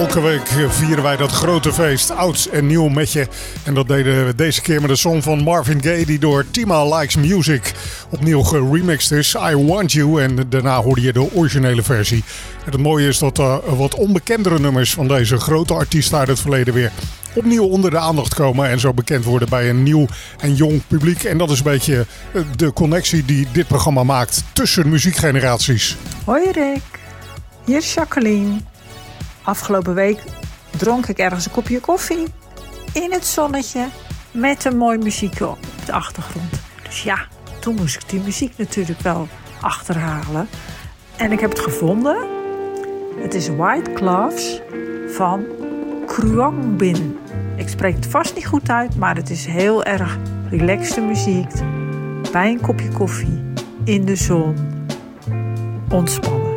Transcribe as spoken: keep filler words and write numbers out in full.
Elke week vieren wij dat grote feest, oud en nieuw met je. En dat deden we deze keer met een song van Marvin Gaye die door Tima Likes Music opnieuw geremixed is. I Want You. En daarna hoorde je de originele versie. En het mooie is dat er wat onbekendere nummers van deze grote artiest uit het verleden weer opnieuw onder de aandacht komen en zo bekend worden bij een nieuw en jong publiek. En dat is een beetje de connectie die dit programma maakt tussen muziekgeneraties. Hoi Rick, hier is Jacqueline. Afgelopen week dronk ik ergens een kopje koffie in het zonnetje met een mooi muziekje op de achtergrond. Dus ja, toen moest ik die muziek natuurlijk wel achterhalen. En ik heb het gevonden. Het is White Gloves van Khruangbin. Ik spreek het vast niet goed uit, maar het is heel erg relaxte muziek. Bij een kopje koffie, in de zon, ontspannen.